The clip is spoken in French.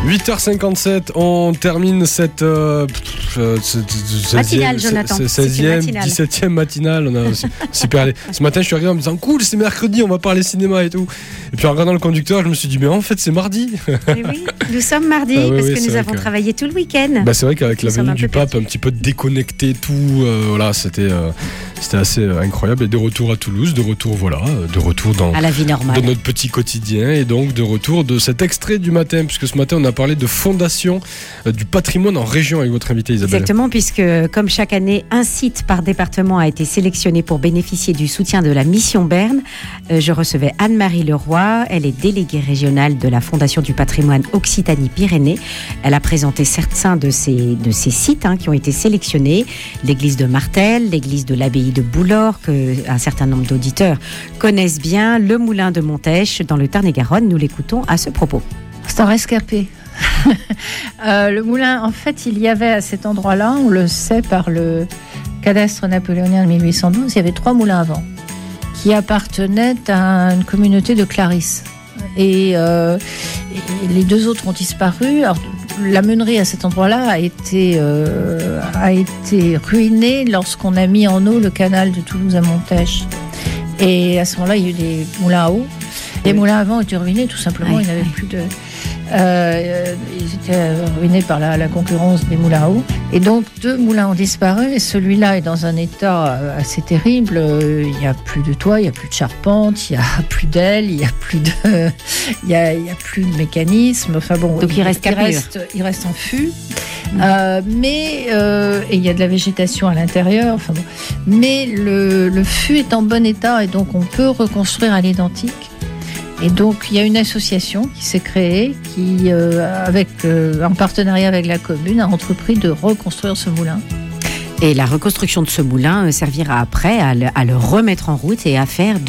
8h57, on termine cette matinale, Jonathan. 16e, 17e matinale. On a super allé. Ce matin, je suis arrivé en me disant cool, c'est mercredi, on va parler cinéma et tout. Et puis en regardant le conducteur, je me suis dit mais en fait c'est mardi. Oui, nous sommes mardi parce que nous avons travaillé tout le week-end. C'est vrai qu'avec la venue du pape, un petit peu déconnecté, tout, voilà, c'était assez incroyable. Et de retour à Toulouse, de retour à la vie normale, de notre petit quotidien, et donc de retour de cet extrait du matin, puisque ce matin on a parlé de fondation du patrimoine en région avec votre invité Isabelle. Exactement, puisque comme chaque année, un site par département a été sélectionné pour bénéficier du soutien de la Mission Berne. Je recevais Anne-Marie Leroy, elle est déléguée régionale de la Fondation du patrimoine Occitanie-Pyrénées. Elle a présenté certains de ces sites qui ont été sélectionnés. L'église de Martel, l'église de l'abbaye de Boulor, qu'un certain nombre d'auditeurs connaissent bien, le moulin de Montèche dans le Tarn-et-Garonne. Nous l'écoutons à ce propos. C'est un rescapé. Le moulin, en fait, il y avait à cet endroit-là, on le sait par le cadastre napoléonien de 1812, il y avait 3 moulins à vent qui appartenaient à une communauté de Clarisse. Et les 2 autres ont disparu. Alors, la meunerie à cet endroit-là a été ruinée lorsqu'on a mis en eau le canal de Toulouse à Montèche. Et à ce moment-là, il y a eu des moulins à eau. Les moulins à vent étaient ruinés, tout simplement. Il n'y avait plus de... ils étaient ruinés par la concurrence des moulins à eau. Et donc, 2 moulins ont disparu. Et celui-là est dans un état assez terrible. Il n'y a plus de toit, il n'y a plus de charpente, il n'y a plus d'ailes, il n'y a plus de mécanisme. Enfin bon, donc il reste en fût. Mais il y a de la végétation à l'intérieur. Enfin bon. Mais le fût est en bon état et donc on peut reconstruire à l'identique. Et donc, il y a une association qui s'est créée qui, en partenariat avec la commune, a entrepris de reconstruire ce moulin. Et la reconstruction de ce moulin servira après à le remettre en route et à faire